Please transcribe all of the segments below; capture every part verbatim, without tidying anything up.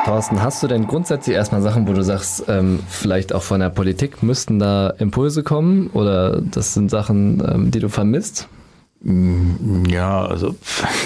Thorsten, hast du denn grundsätzlich erstmal Sachen, wo du sagst, ähm, vielleicht auch von der Politik müssten da Impulse kommen oder das sind Sachen, ähm, die du vermisst? Ja, also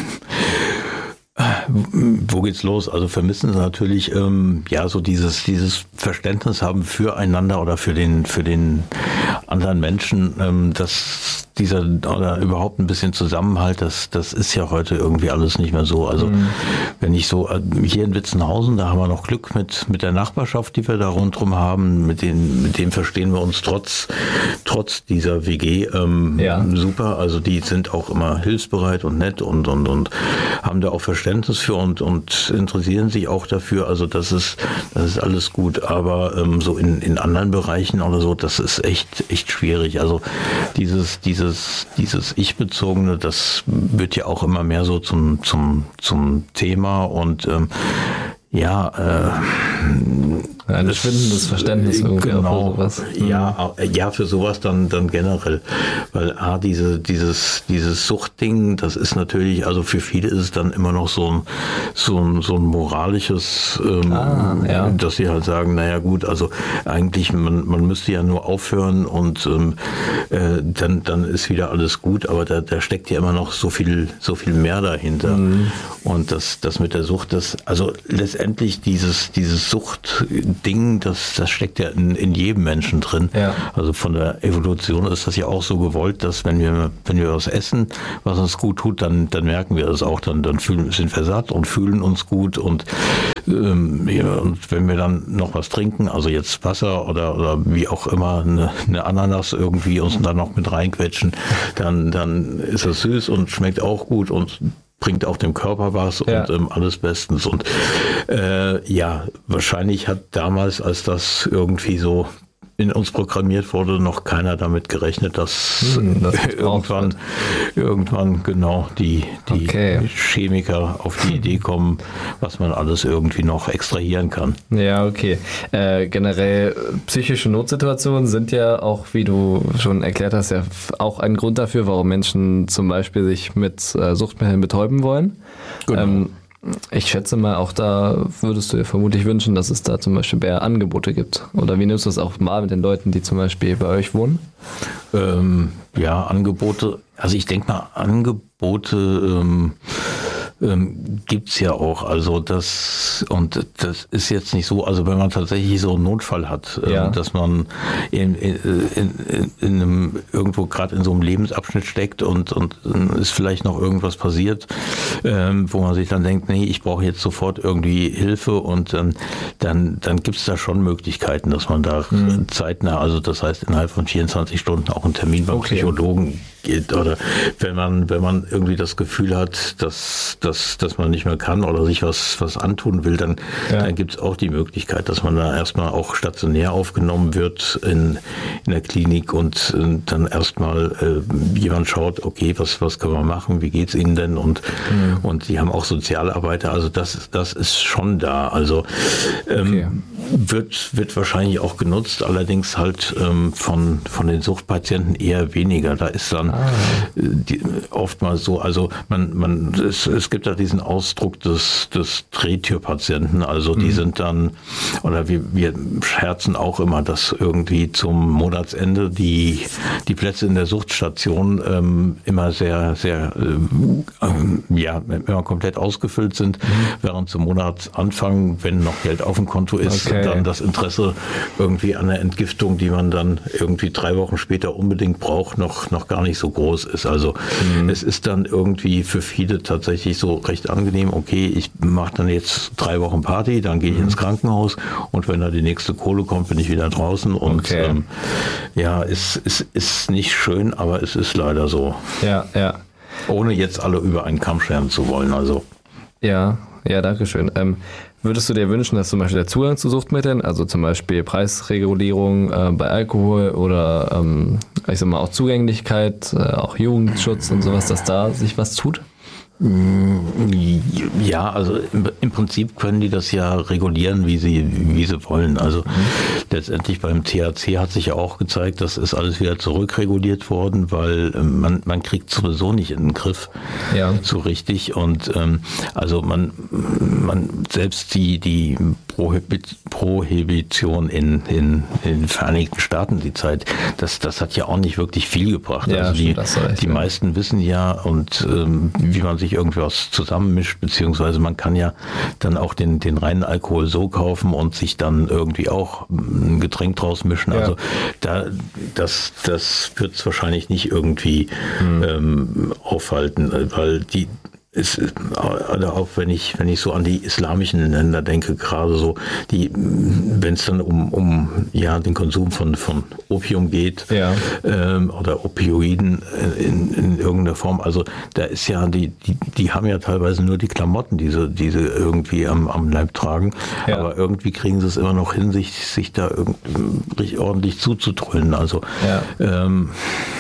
wo geht's los? Also vermissen sie natürlich ähm, ja so dieses dieses Verständnis haben füreinander oder für den für den anderen Menschen, ähm, dass dieser oder überhaupt ein bisschen Zusammenhalt, das das ist ja heute irgendwie alles nicht mehr so. Also mhm. wenn ich so hier in Witzenhausen, da haben wir noch Glück mit mit der Nachbarschaft, die wir da rundherum haben, mit denen mit dem verstehen wir uns trotz trotz dieser W G ähm, ja. super. Also die sind auch immer hilfsbereit und nett und und und haben da auch Verständnis für und und interessieren sich auch dafür. Also das ist das ist alles gut. Aber ähm, so in in anderen Bereichen oder so, das ist echt echt schwierig. Also dieses dieses Dieses Ich-Bezogene, das wird ja auch immer mehr so zum, zum, zum Thema und ähm, ja, äh, ein verschwindendes Verständnis irgendwie genau, für sowas. Ja, ja, für sowas dann, dann generell. Weil A, diese, dieses, dieses Suchtding, das ist natürlich, also für viele ist es dann immer noch so ein, so ein, so ein moralisches, ähm, ah, ja. dass sie halt sagen, naja gut, also eigentlich, man, man müsste ja nur aufhören und ähm, äh, dann, dann ist wieder alles gut, aber da, da steckt ja immer noch so viel, so viel mehr dahinter. Mhm. Und das, das mit der Sucht, das, also letztendlich dieses, dieses Suchtding, das, das steckt ja in, in jedem Menschen drin. Ja. Also von der Evolution ist das ja auch so gewollt, dass wenn wir, wenn wir was essen, was uns gut tut, dann, dann merken wir das auch, dann, dann fühlen, sind wir satt und fühlen uns gut und, ähm, ja, und wenn wir dann noch was trinken, also jetzt Wasser oder, oder wie auch immer, eine, eine Ananas irgendwie uns dann noch mit reinquetschen, dann, dann ist das süß und schmeckt auch gut und bringt auch dem Körper was und ja. ähm, alles bestens. Und äh, ja, wahrscheinlich hat damals, als das irgendwie so in uns programmiert wurde, noch keiner damit gerechnet, dass, hm, das irgendwann, irgendwann genau die, die okay. Chemiker auf die Idee kommen, was man alles irgendwie noch extrahieren kann. Ja, okay. Äh, generell psychische Notsituationen sind ja auch, wie du schon erklärt hast, ja auch ein Grund dafür, warum Menschen zum Beispiel sich mit äh, Suchtmitteln betäuben wollen. Genau. Ähm, Ich schätze mal, auch da würdest du dir vermutlich wünschen, dass es da zum Beispiel mehr Angebote gibt. Oder wie nimmst du es auch mal mit den Leuten, die zum Beispiel bei euch wohnen? Ähm, ja, Angebote. Also ich denke mal, Angebote ähm, ähm, gibt's ja auch. Also das, und das ist jetzt nicht so, also wenn man tatsächlich so einen Notfall hat, ja. ähm, dass man in, in, in, in einem, irgendwo gerade in so einem Lebensabschnitt steckt und, und ist vielleicht noch irgendwas passiert, ähm, wo man sich dann denkt, nee, ich brauche jetzt sofort irgendwie Hilfe und ähm, dann, dann gibt's da schon Möglichkeiten, dass man da mhm. zeitnah, also das heißt innerhalb von vierundzwanzig Stunden auch einen Termin beim okay. Psychologen geht oder wenn man, wenn man irgendwie das Gefühl hat, dass, dass, dass man nicht mehr kann oder sich was, was antun will, dann, ja. dann gibt es auch die Möglichkeit, dass man da erstmal auch stationär aufgenommen wird in, in der Klinik und äh, dann erstmal äh, jemand schaut, okay, was, was können wir machen, wie geht's Ihnen denn und, mhm. und die haben auch Sozialarbeiter, also das, das ist schon da, also ähm, okay. wird, wird wahrscheinlich auch genutzt, allerdings halt ähm, von, von den Suchtpatienten eher weniger, da ist dann Ah. Die, oftmals so, also man, man, es, es gibt ja diesen Ausdruck des, des Drehtürpatienten, also die mhm. sind dann, oder wir, wir scherzen auch immer, dass irgendwie zum Monatsende die, die Plätze in der Suchtstation ähm, immer sehr, sehr, ähm, ja, immer komplett ausgefüllt sind, mhm. während zum Monatsanfang, wenn noch Geld auf dem Konto ist, okay. dann das Interesse irgendwie an der Entgiftung, die man dann irgendwie drei Wochen später unbedingt braucht, noch, noch gar nicht so groß ist. Also mhm. es ist dann irgendwie für viele tatsächlich so recht angenehm, okay, ich mache dann jetzt drei Wochen Party, dann gehe ich mhm. ins Krankenhaus und wenn da die nächste Kohle kommt, bin ich wieder draußen und okay. ähm, ja, es, es ist nicht schön, aber es ist leider so. Ja, ja. Ohne jetzt alle über einen Kamm scheren zu wollen, also. Ja, ja, danke schön. Ähm, Würdest du dir wünschen, dass zum Beispiel der Zugang zu Suchtmitteln, also zum Beispiel Preisregulierung äh, bei Alkohol oder ähm, ich sag mal auch Zugänglichkeit, äh, auch Jugendschutz und sowas, dass da sich was tut? Ja, also im, im Prinzip können die das ja regulieren, wie sie, wie sie wollen. Also mhm. letztendlich beim T H C hat sich ja auch gezeigt, das ist alles wieder zurückreguliert worden, weil man, man kriegt sowieso nicht in den Griff ja. so richtig. Und ähm, also man, man selbst die, die Prohibit, Prohibition in, in, in den Vereinigten Staaten die Zeit, das, das hat ja auch nicht wirklich viel gebracht. Ja, also die, recht, die ja. meisten wissen ja und ähm, wie man sich irgendwie was zusammenmischt, beziehungsweise man kann ja dann auch den, den reinen Alkohol so kaufen und sich dann irgendwie auch ein Getränk draus mischen. Ja. Also da, das, das wird es wahrscheinlich nicht irgendwie hm. ähm, aufhalten, weil die ist, also auch wenn ich, wenn ich so an die islamischen Länder denke, gerade so, die, wenn es dann um, um ja, den Konsum von, von Opium geht ja. ähm, oder Opioiden in, in irgendeiner Form, also da ist ja, die, die, die haben ja teilweise nur die Klamotten, die sie, die sie irgendwie am, am Leib tragen, ja. aber irgendwie kriegen sie es immer noch hin, sich, sich da irgendwie ordentlich zuzudröhnen. Also ja. ähm,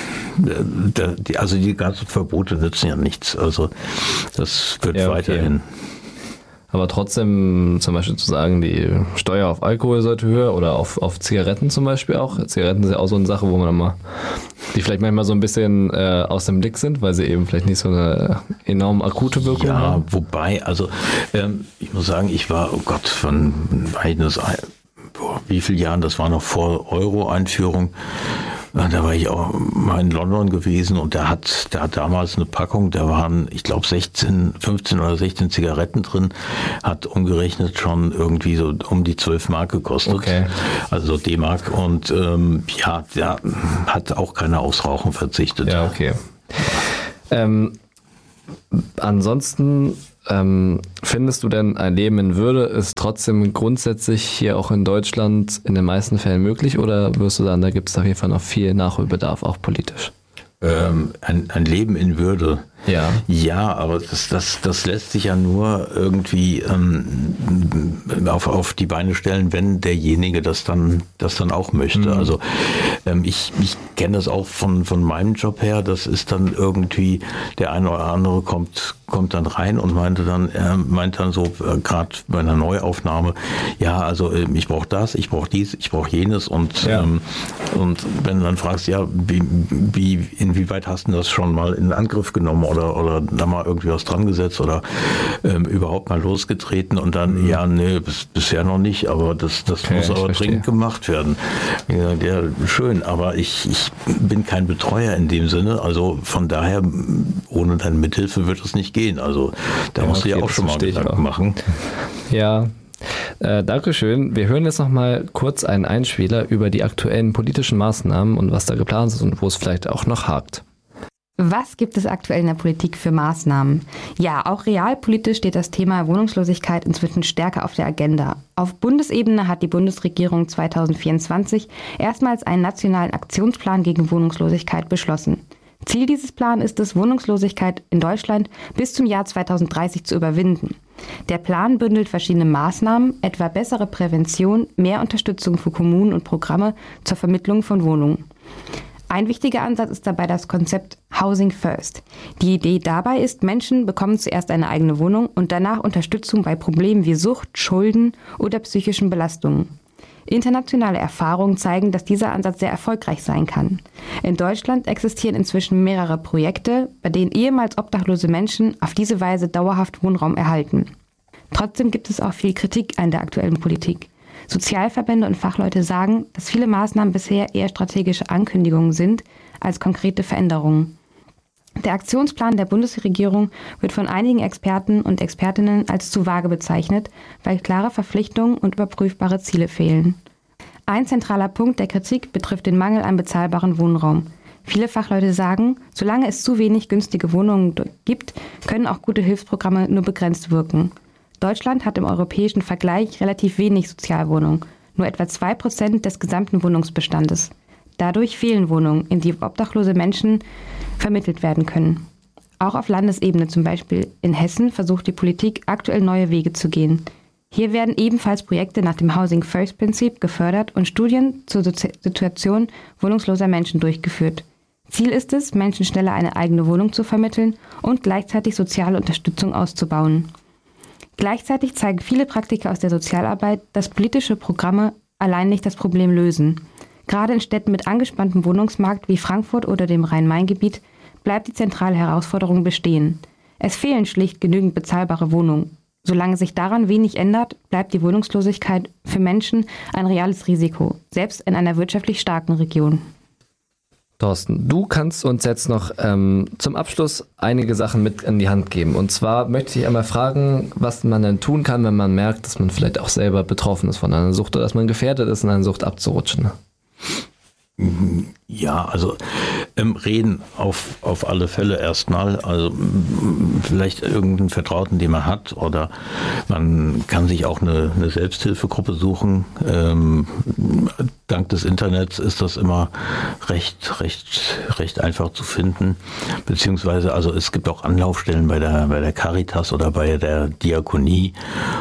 also die ganzen Verbote nützen ja nichts. Also das wird ja, okay. weiterhin. Aber trotzdem zum Beispiel zu sagen, die Steuer auf Alkohol sollte höher oder auf, auf Zigaretten zum Beispiel auch. Zigaretten sind ja auch so eine Sache, wo man dann mal, die vielleicht manchmal so ein bisschen äh, aus dem Blick sind, weil sie eben vielleicht nicht so eine enorm akute Wirkung ja, haben. Ja, wobei, also ähm, ich muss sagen, ich war, oh Gott, von eines, boah, wie viele Jahren, das war noch vor Euro-Einführung. Da war ich auch mal in London gewesen und der hat, der hat damals eine Packung, da waren, ich glaube, sechzehn, fünfzehn oder sechzehn Zigaretten drin, hat umgerechnet schon irgendwie so um die zwölf Mark gekostet. Okay. Also D-Mark und ähm, ja, der hat auch keiner aufs Rauchen verzichtet. Ja, okay. Ähm, ansonsten Ähm, findest du denn, ein Leben in Würde ist trotzdem grundsätzlich hier auch in Deutschland in den meisten Fällen möglich oder wirst du sagen, da gibt es auf jeden Fall noch viel Nachholbedarf, auch politisch? Ähm, ein, ein Leben in Würde. Ja. Ja, aber das, das, das lässt sich ja nur irgendwie ähm, auf, auf die Beine stellen, wenn derjenige das dann, das dann auch möchte. Mhm. Also ähm, ich, ich kenne das auch von, von meinem Job her. Das ist dann irgendwie, der eine oder andere kommt, kommt dann rein und meinte dann, er meint dann so, äh, gerade bei einer Neuaufnahme, ja, also äh, ich brauche das, ich brauche dies, ich brauche jenes und, ja. ähm, und wenn du dann fragst, ja, wie, wie, inwieweit hast du das schon mal in Angriff genommen oder, oder da mal irgendwie was dran gesetzt oder ähm, überhaupt mal losgetreten und dann, mhm. ja, nee, bis, bisher noch nicht, aber das, das okay, muss aber dringend gemacht werden. Ja, ja, schön, aber ich, ich bin kein Betreuer in dem Sinne, also von daher, ohne deine Mithilfe wird es nicht gehen. Also da ja, musst okay, du ja auch schon mal Gedanken machen. Ja, äh, Dankeschön. Wir hören jetzt noch mal kurz einen Einspieler über die aktuellen politischen Maßnahmen und was da geplant ist und wo es vielleicht auch noch hakt. Was gibt es aktuell in der Politik für Maßnahmen? Ja, auch realpolitisch steht das Thema Wohnungslosigkeit inzwischen stärker auf der Agenda. Auf Bundesebene hat die Bundesregierung zwanzig vierundzwanzig erstmals einen nationalen Aktionsplan gegen Wohnungslosigkeit beschlossen. Ziel dieses Plans ist es, Wohnungslosigkeit in Deutschland bis zum Jahr zweitausenddreißig zu überwinden. Der Plan bündelt verschiedene Maßnahmen, etwa bessere Prävention, mehr Unterstützung für Kommunen und Programme zur Vermittlung von Wohnungen. Ein wichtiger Ansatz ist dabei das Konzept Housing First. Die Idee dabei ist, Menschen bekommen zuerst eine eigene Wohnung und danach Unterstützung bei Problemen wie Sucht, Schulden oder psychischen Belastungen. Internationale Erfahrungen zeigen, dass dieser Ansatz sehr erfolgreich sein kann. In Deutschland existieren inzwischen mehrere Projekte, bei denen ehemals obdachlose Menschen auf diese Weise dauerhaft Wohnraum erhalten. Trotzdem gibt es auch viel Kritik an der aktuellen Politik. Sozialverbände und Fachleute sagen, dass viele Maßnahmen bisher eher strategische Ankündigungen sind als konkrete Veränderungen. Der Aktionsplan der Bundesregierung wird von einigen Experten und Expertinnen als zu vage bezeichnet, weil klare Verpflichtungen und überprüfbare Ziele fehlen. Ein zentraler Punkt der Kritik betrifft den Mangel an bezahlbarem Wohnraum. Viele Fachleute sagen, solange es zu wenig günstige Wohnungen gibt, können auch gute Hilfsprogramme nur begrenzt wirken. Deutschland hat im europäischen Vergleich relativ wenig Sozialwohnungen, nur etwa zwei Prozent des gesamten Wohnungsbestandes. Dadurch fehlen Wohnungen, in die obdachlose Menschen vermittelt werden können. Auch auf Landesebene, zum Beispiel in Hessen, versucht die Politik aktuell neue Wege zu gehen. Hier werden ebenfalls Projekte nach dem Housing First Prinzip gefördert und Studien zur Situation wohnungsloser Menschen durchgeführt. Ziel ist es, Menschen schneller eine eigene Wohnung zu vermitteln und gleichzeitig soziale Unterstützung auszubauen. Gleichzeitig zeigen viele Praktiker aus der Sozialarbeit, dass politische Programme allein nicht das Problem lösen. Gerade in Städten mit angespanntem Wohnungsmarkt wie Frankfurt oder dem Rhein-Main-Gebiet bleibt die zentrale Herausforderung bestehen. Es fehlen schlicht genügend bezahlbare Wohnungen. Solange sich daran wenig ändert, bleibt die Wohnungslosigkeit für Menschen ein reales Risiko, selbst in einer wirtschaftlich starken Region. Thorsten, du kannst uns jetzt noch ähm, zum Abschluss einige Sachen mit in die Hand geben. Und zwar möchte ich einmal fragen, was man denn tun kann, wenn man merkt, dass man vielleicht auch selber betroffen ist von einer Sucht oder dass man gefährdet ist, in eine Sucht abzurutschen. Ja, also ähm, reden auf, auf alle Fälle erstmal, also m, vielleicht irgendeinen Vertrauten, den man hat, oder man kann sich auch eine, eine Selbsthilfegruppe suchen. Ähm, dank des Internets ist das immer recht, recht, recht einfach zu finden, beziehungsweise also es gibt auch Anlaufstellen bei der, bei der Caritas oder bei der Diakonie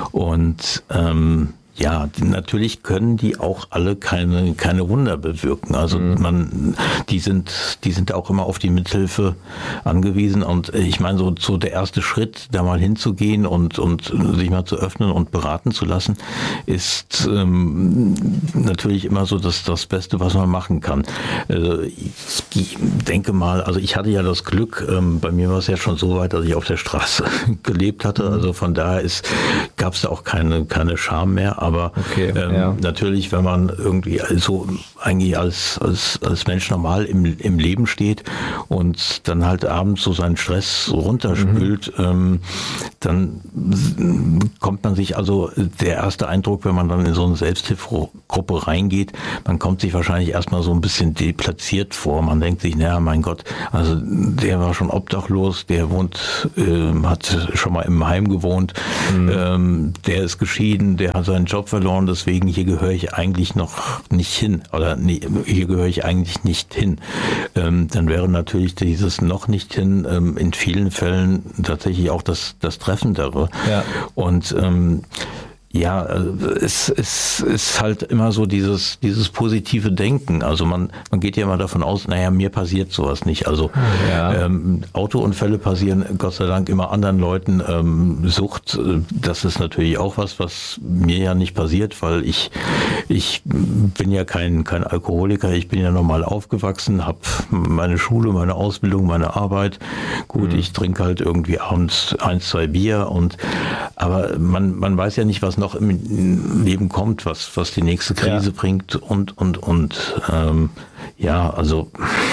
und ähm, ja, die, natürlich können die auch alle keine keine Wunder bewirken. Also mhm. man, die sind die sind auch immer auf die Mithilfe angewiesen. Und ich meine so so der erste Schritt, da mal hinzugehen und und sich mal zu öffnen und beraten zu lassen, ist ähm, natürlich immer so das das Beste, was man machen kann. Also ich denke mal, also ich hatte ja das Glück, ähm, bei mir war es ja schon so weit, dass ich auf der Straße gelebt hatte. Also von daher ist gab es da auch keine keine Scham mehr. Aber okay, ähm, ja. natürlich, wenn man irgendwie so eigentlich als, als, als Mensch normal im, im Leben steht und dann halt abends so seinen Stress runterspült, mhm. ähm, dann kommt man sich, also der erste Eindruck, wenn man dann in so eine Selbsthilfegruppe reingeht, man kommt sich wahrscheinlich erstmal so ein bisschen deplatziert vor. Man denkt sich, naja, mein Gott, also der war schon obdachlos, der wohnt, äh, hat schon mal im Heim gewohnt, mhm. ähm, der ist geschieden, der hat seinen Job verloren, deswegen hier gehöre ich eigentlich noch nicht hin oder nee, hier gehöre ich eigentlich nicht hin. Ähm, dann wäre natürlich dieses noch nicht hin ähm, in vielen Fällen tatsächlich auch das, das Treffendere. Ja. Und ähm, ja, es, es ist halt immer so dieses dieses positive Denken. Also man man geht ja immer davon aus, naja, mir passiert sowas nicht. Also ja. ähm, Autounfälle passieren Gott sei Dank immer anderen Leuten. Ähm, Sucht, das ist natürlich auch was, was mir ja nicht passiert, weil ich ich bin ja kein kein Alkoholiker. Ich bin ja normal aufgewachsen, habe meine Schule, meine Ausbildung, meine Arbeit. Gut, mhm. ich trinke halt irgendwie abends eins, zwei Bier und aber man man weiß ja nicht, was noch im Leben kommt, was was die nächste Krise ja. bringt und und und ähm, ja, also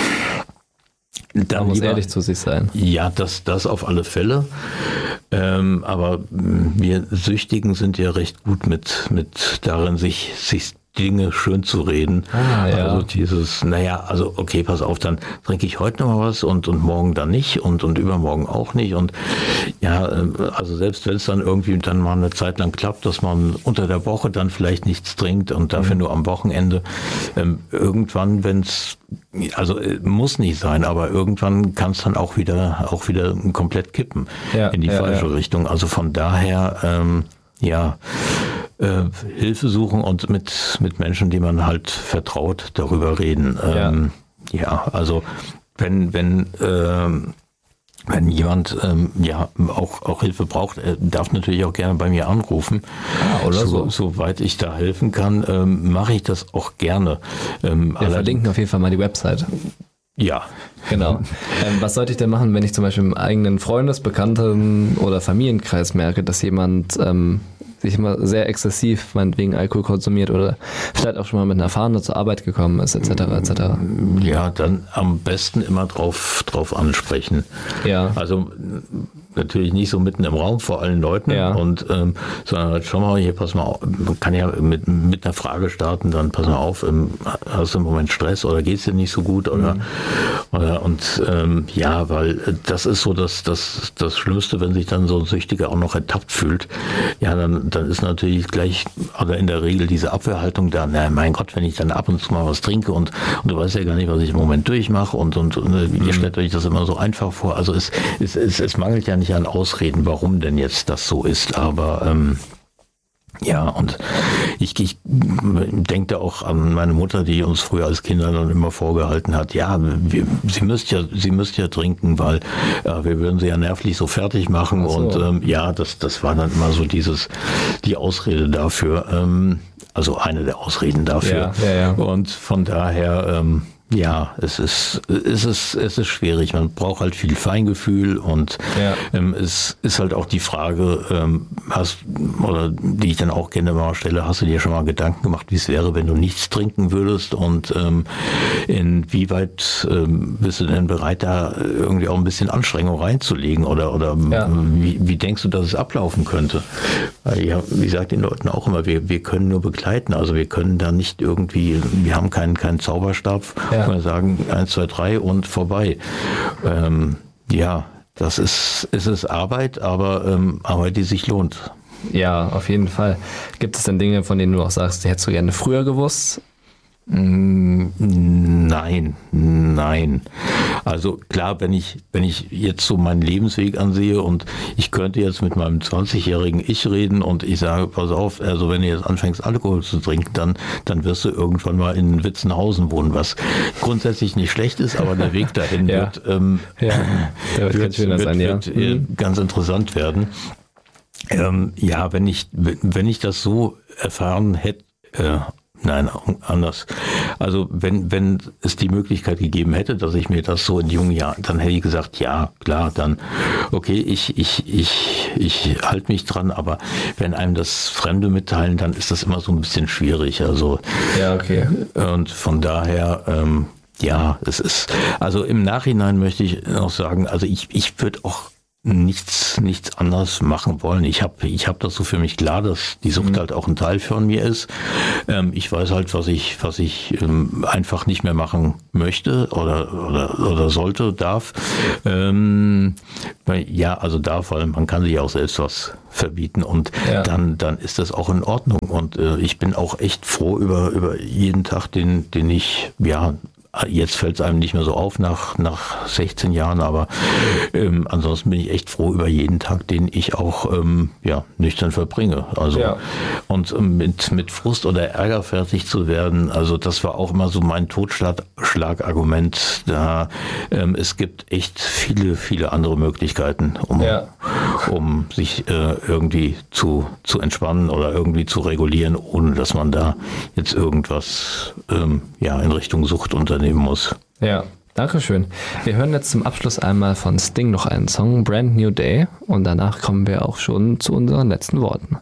da muss lieber, ehrlich zu sich sein. Ja, das das auf alle Fälle. Ähm, aber wir Süchtigen sind ja recht gut mit mit darin, sich sich Dinge schön zu reden. Ah, ja. Also dieses, naja, also okay, pass auf, dann trinke ich heute noch mal was und und morgen dann nicht und und übermorgen auch nicht. Und ja, also selbst wenn es dann irgendwie dann mal eine Zeit lang klappt, dass man unter der Woche dann vielleicht nichts trinkt und dafür mhm. nur am Wochenende, ähm, irgendwann, wenn es, also muss nicht sein, aber irgendwann kann es dann auch wieder auch wieder komplett kippen ja, in die ja, falsche ja. Richtung. Also von daher, ähm, ja, Äh, Hilfe suchen und mit mit Menschen, die man halt vertraut, darüber reden. Ähm, ja. ja, also wenn wenn ähm, wenn jemand ähm, ja auch auch Hilfe braucht, er darf natürlich auch gerne bei mir anrufen. Ah, oder so, so. Soweit ich da helfen kann, ähm, mache ich das auch gerne. Ähm, Wir verlinken auf jeden Fall mal die Website. Ja. Genau. ähm, was sollte ich denn machen, wenn ich zum Beispiel im eigenen Freundes-, Bekannten- oder Familienkreis merke, dass jemand ähm, sich immer sehr exzessiv meinetwegen Alkohol konsumiert oder vielleicht auch schon mal mit einer Fahne zur Arbeit gekommen ist, et cetera et cetera? Ja, dann am besten immer drauf, drauf ansprechen. Ja. Also natürlich nicht so mitten im Raum vor allen Leuten, ja. und ähm, sondern halt schon mal, hier pass mal auf, man kann ja mit, mit einer Frage starten, dann pass mal auf, ähm, hast du im Moment Stress oder geht's dir nicht so gut oder, mhm. oder und ähm, ja, weil das ist so das, das, das Schlimmste, wenn sich dann so ein Süchtiger auch noch ertappt fühlt, ja, dann, dann ist natürlich gleich, oder in der Regel diese Abwehrhaltung da, na mein Gott, wenn ich dann ab und zu mal was trinke und, und du weißt ja gar nicht, was ich im Moment durchmache und, und, und mhm. ihr stellt euch das immer so einfach vor, also es, es, es, es mangelt ja nicht an Ausreden, warum denn jetzt das so ist, aber ähm, Ja, und ich, ich denke auch an meine Mutter, die uns früher als Kinder dann immer vorgehalten hat, ja, wir, sie müsst ja, sie müsst ja trinken, weil äh, wir würden sie ja nervlich so fertig machen. So. Und ähm, ja, das, das war dann immer so dieses, die Ausrede dafür, ähm, also eine der Ausreden dafür. Ja, ja, ja. Und von daher, ähm, ja, es ist, es ist, es ist schwierig. Man braucht halt viel Feingefühl und ja. ähm, es ist halt auch die Frage, ähm, hast, oder die ich dann auch gerne mal stelle, hast du dir schon mal Gedanken gemacht, wie es wäre, wenn du nichts trinken würdest und ähm, inwieweit ähm, bist du denn bereit, da irgendwie auch ein bisschen Anstrengung reinzulegen oder, oder ja. wie, wie denkst du, dass es ablaufen könnte? Weil ja, wie gesagt den Leuten auch immer, wir, wir können nur begleiten, also wir können da nicht irgendwie, wir haben keinen, keinen Zauberstab. Ja. Wir sagen eins, zwei, drei und vorbei. Ähm, ja, das ist, ist es Arbeit, aber ähm, Arbeit, die sich lohnt. Ja, auf jeden Fall. Gibt es denn Dinge, von denen du auch sagst, die hättest du gerne früher gewusst? Nein, nein. Also klar, wenn ich, wenn ich jetzt so meinen Lebensweg ansehe und ich könnte jetzt mit meinem zwanzigjährigen Ich reden und ich sage, pass auf, also wenn du jetzt anfängst Alkohol zu trinken, dann, dann wirst du irgendwann mal in Witzenhausen wohnen, was grundsätzlich nicht schlecht ist, aber der Weg dahin ja. wird, ähm, ja. Der wird, wird, wird, sein, wird ja. mhm. ganz interessant werden. Ähm, ja, wenn ich, wenn ich das so erfahren hätte, äh, Nein, anders. Also wenn, wenn es die Möglichkeit gegeben hätte, dass ich mir das so in jungen Jahren, dann hätte ich gesagt, ja, klar, dann, okay, ich, ich, ich, ich halte mich dran, aber wenn einem das Fremde mitteilen, dann ist das immer so ein bisschen schwierig. Also, ja, okay. Und von daher, ähm, ja, es ist, also im Nachhinein möchte ich noch sagen, also ich, ich würde auch nichts nichts anderes machen wollen. Ich habe ich hab das so für mich klar, dass die Sucht mhm. halt auch ein Teil von mir ist. Ähm, ich weiß halt, was ich was ich ähm, einfach nicht mehr machen möchte oder oder, oder sollte, darf. Ähm, weil, ja, also darf, weil man kann sich auch selbst was verbieten und ja. dann dann ist das auch in Ordnung. Und äh, ich bin auch echt froh über über jeden Tag, den den ich ja jetzt fällt es einem nicht mehr so auf nach, nach sechzehn Jahren, aber ähm, ansonsten bin ich echt froh über jeden Tag, den ich auch ähm, ja, nüchtern verbringe. Also ja. Und ähm, mit, mit Frust oder Ärger fertig zu werden, also das war auch immer so mein Totschlagargument. Da ähm, es gibt echt viele, viele andere Möglichkeiten, um, ja. um sich äh, irgendwie zu, zu entspannen oder irgendwie zu regulieren, ohne dass man da jetzt irgendwas ähm, ja, in Richtung Sucht unternimmt. Muss. Ja, danke schön. Wir hören jetzt zum Abschluss einmal von Sting noch einen Song, Brand New Day, und danach kommen wir auch schon zu unseren letzten Worten.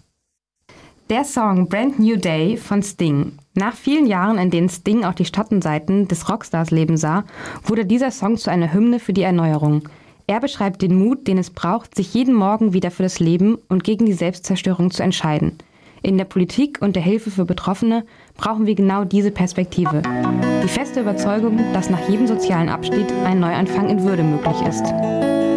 Der Song Brand New Day von Sting. Nach vielen Jahren, in denen Sting auch die Schattenseiten des Rockstars-Lebens sah, wurde dieser Song zu einer Hymne für die Erneuerung. Er beschreibt den Mut, den es braucht, sich jeden Morgen wieder für das Leben und gegen die Selbstzerstörung zu entscheiden. In der Politik und der Hilfe für Betroffene brauchen wir genau diese Perspektive. Die feste Überzeugung, dass nach jedem sozialen Abschnitt ein Neuanfang in Würde möglich ist.